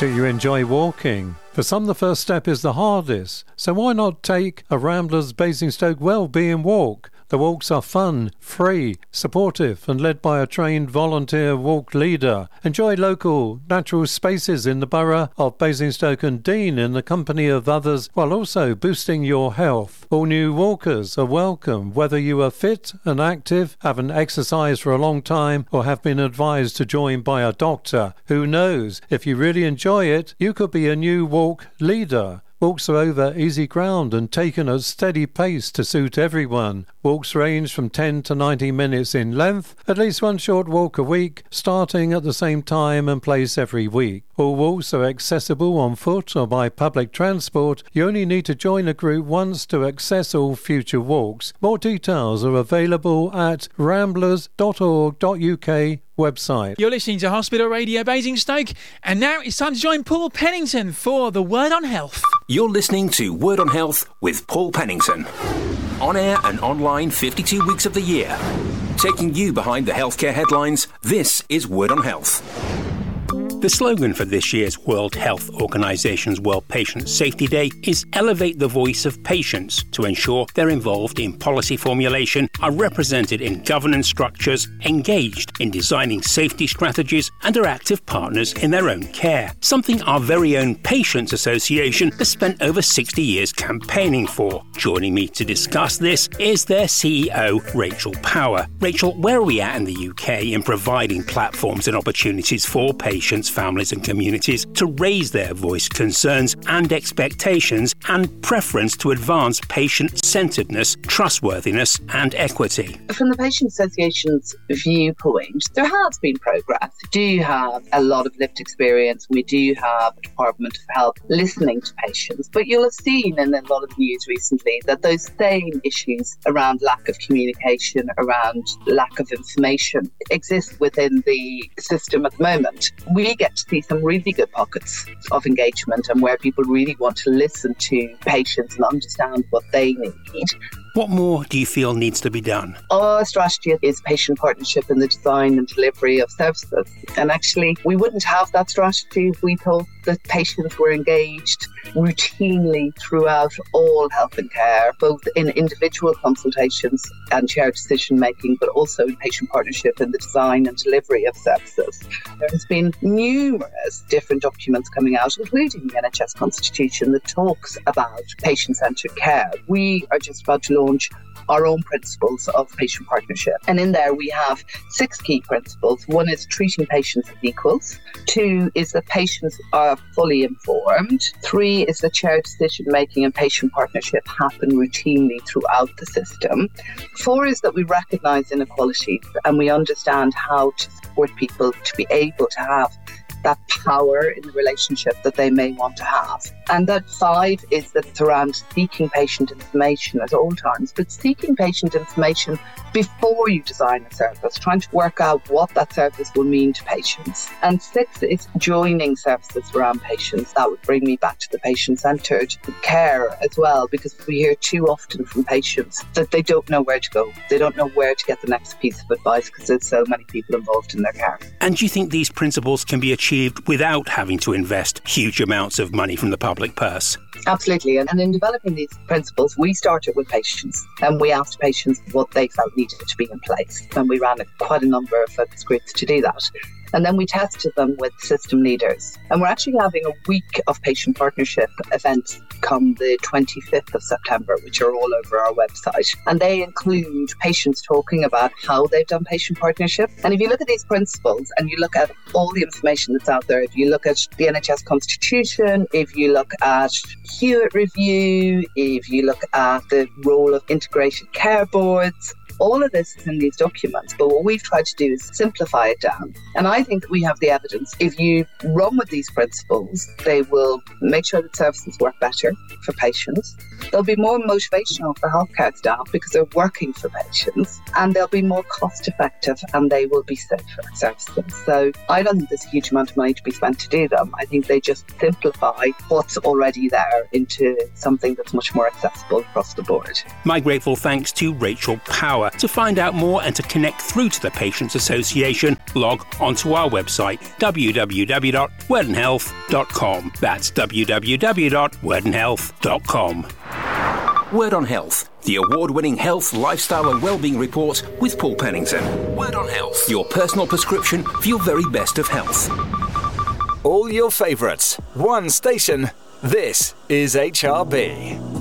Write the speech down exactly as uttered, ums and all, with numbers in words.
Do you enjoy walking? For some, the first step is the hardest, so why not take a Ramblers Basingstoke Wellbeing Walk? The walks are fun, free, supportive and led by a trained volunteer walk leader. Enjoy local, natural spaces in the borough of Basingstoke and Deane in the company of others while also boosting your health. All new walkers are welcome, whether you are fit and active, haven't exercised for a long time or have been advised to join by a doctor. Who knows, if you really enjoy it, you could be a new walk leader. Walks are over easy ground and taken at steady pace to suit everyone. Walks range from ten to ninety minutes in length, at least one short walk a week, starting at the same time and place every week. All walks are accessible on foot or by public transport. You only need to join a group once to access all future walks. More details are available at ramblers dot org dot U K website. You're listening to Hospital Radio Basingstoke, and now it's time to join Paul Pennington for the Word on Health. You're listening to Word on Health with Paul Pennington. On air and online fifty-two weeks of the year. Taking you behind the healthcare headlines, this is Word on Health. The slogan for this year's World Health Organization's World Patient Safety Day is Elevate the Voice of Patients to ensure they're involved in policy formulation, are represented in governance structures, engaged in designing safety strategies, and are active partners in their own care. Something our very own Patients Association has spent over sixty years campaigning for. Joining me to discuss this is their C E O, Rachel Power. Rachel, where are we at in the U K in providing platforms and opportunities for patients, families and communities to raise their voice, concerns and expectations and preference to advance patient-centredness, trustworthiness and equity? From the Patient Association's viewpoint, there has been progress. We do have a lot of lived experience. We do have a Department of Health listening to patients. But you'll have seen in a lot of news recently that those same issues around lack of communication, around lack of information exist within the system at the moment. We get to see some really good pockets of engagement and where people really want to listen to patients and understand what they need. What more do you feel needs to be done? Our strategy is patient partnership in the design and delivery of services. And actually, we wouldn't have that strategy if we thought that patients were engaged routinely throughout all health and care, both in individual consultations and shared decision making, but also in patient partnership in the design and delivery of services. There has been numerous different documents coming out, including the N H S Constitution, that talks about patient-centred care. We are just about to launch our own principles of patient partnership. And in there we have six key principles. One is treating patients as equals. Two is that patients are fully informed. Three is that shared decision making and patient partnership happen routinely throughout the system. Four is that we recognise inequalities and we understand how to support people to be able to have that power in the relationship that they may want to have. And that five is that it's around seeking patient information at all times, but seeking patient information before you design a service, trying to work out what that service will mean to patients. And six is joining services around patients. That would bring me back to the patient-centred care as well, because we hear too often from patients that they don't know where to go. They don't know where to get the next piece of advice because there's so many people involved in their care. And do you think these principles can be achieved without having to invest huge amounts of money from the public purse? Absolutely. And in developing these principles, we started with patients and we asked patients what they felt needed to be in place. And we ran a, quite a number of focus groups to do that. And then we tested them with system leaders. And we're actually having a week of patient partnership events come the twenty-fifth of September, which are all over our website. And they include patients talking about how they've done patient partnership. And if you look at these principles and you look at all the information that's out there, if you look at the N H S Constitution, if you look at Hewitt Review, if you look at the role of integrated care boards, all of this is in these documents, but what we've tried to do is simplify it down. And I think that we have the evidence. If you run with these principles, they will make sure that services work better for patients. They'll be more motivational for healthcare staff because they're working for patients, and they'll be more cost effective and they will be safer services. So I don't think there's a huge amount of money to be spent to do them. I think they just simplify what's already there into something that's much more accessible across the board. My grateful thanks to Rachel Power, To find out more and to connect through to the Patients Association, log onto our website, w w w dot werden health dot com. That's w w w dot werden health dot com. Word on Health, the award-winning health, lifestyle and wellbeing report with Paul Pennington. Word on Health, your personal prescription for your very best of health. All your favourites, one station. This is H R B.